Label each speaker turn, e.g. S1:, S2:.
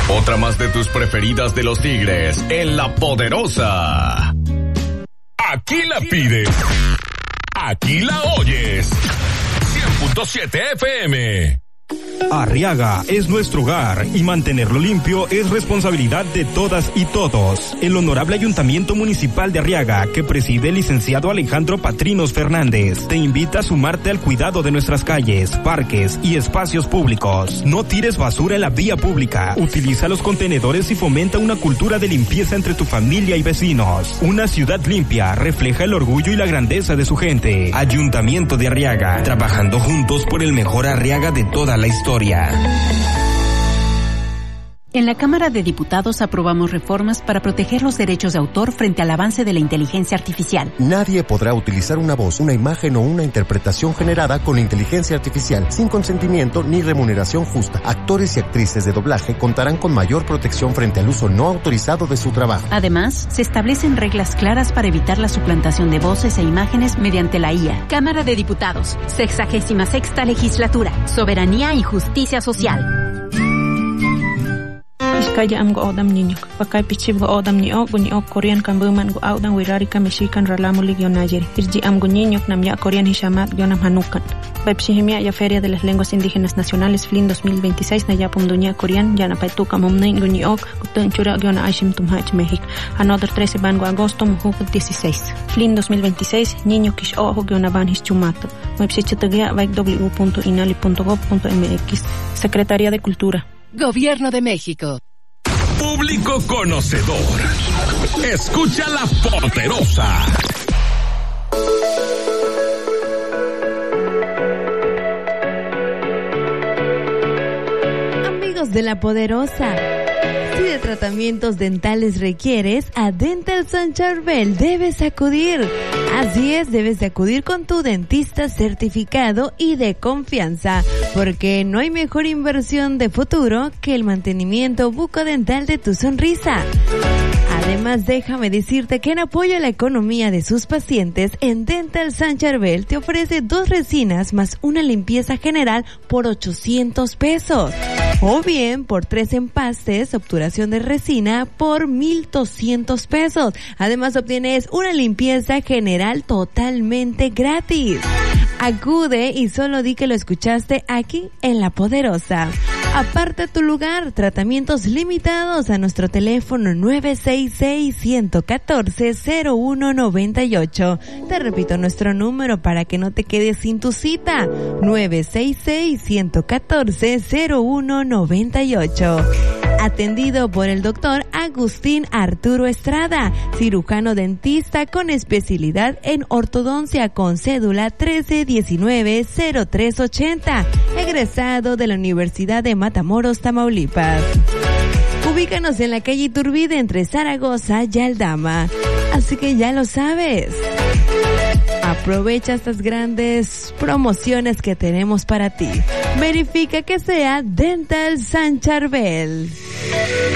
S1: Otra más de tus preferidas de los Tigres en La Poderosa. Aquí la pides. Aquí la oyes. 100.7 FM.
S2: Arriaga es nuestro hogar y mantenerlo limpio es responsabilidad de todas y todos. El Honorable Ayuntamiento Municipal de Arriaga, que preside el licenciado Alejandro Patrinos Fernández, te invita a sumarte al cuidado de nuestras calles, parques y espacios públicos. No tires basura en la vía pública, utiliza los contenedores y fomenta una cultura de limpieza entre tu familia y vecinos. Una ciudad limpia refleja el orgullo y la grandeza de su gente. Ayuntamiento de Arriaga, trabajando juntos por el mejor Arriaga de toda la historia.
S3: En la Cámara de Diputados aprobamos reformas para proteger los derechos de autor frente al avance de la inteligencia artificial.
S4: Nadie podrá utilizar una voz, una imagen o una interpretación generada con inteligencia artificial sin consentimiento ni remuneración justa. Actores y actrices de doblaje contarán con mayor protección frente al uso no autorizado de su trabajo.
S3: Además, se establecen reglas claras para evitar la suplantación de voces e imágenes mediante la IA. Cámara de Diputados, 66ª Legislatura, Soberanía y Justicia Social.
S5: Iskaya am go odam ninyok pakai pichib go odam ni ok Korean kan buman go odam wirari ka Mexican ralamulig yo nayer irji am go ninyok nam ya Korean hishamat yo nam hanukan Pepsihimia ya Feria de las Lenguas Indígenas Nacionales FLIN 2026 na yapum dunia Korean ya na paituka momnen go niok kutun chura yo na ashim tumhach México another 13 ban go agosto muhu 16 FLIN 2026 ninyok ish ojo yo na ban hischumato website www.inali.gov.mx Secretaría de Cultura
S6: Gobierno de México.
S1: Público conocedor. Escucha La Poderosa.
S7: Amigos de La Poderosa, si de tratamientos dentales requieres, a Dental San Charbel debes acudir. Así es, debes de acudir con tu dentista certificado y de confianza, porque no hay mejor inversión de futuro que el mantenimiento bucodental de tu sonrisa. Además, déjame decirte que en apoyo a la economía de sus pacientes, en Dental San Charbel te ofrece 2 resinas más una limpieza general por 800 pesos. O bien, por 3 empastes, obturación de resina por 1,200 pesos. Además, obtienes una limpieza general totalmente gratis. Acude y solo di que lo escuchaste aquí en La Poderosa. Aparta tu lugar, tratamientos limitados a nuestro teléfono 966-114-0198. Te repito nuestro número para que no te quedes sin tu cita, 966-114-0198. Atendido por el doctor Agustín Arturo Estrada, cirujano dentista con especialidad en ortodoncia con cédula 1319-0380, egresado de la Universidad de Matamoros, Tamaulipas. Ubícanos en la calle Iturbide entre Zaragoza y Aldama. Así que ya lo sabes. Aprovecha estas grandes promociones que tenemos para ti. Verifica que sea Dental San Charbel.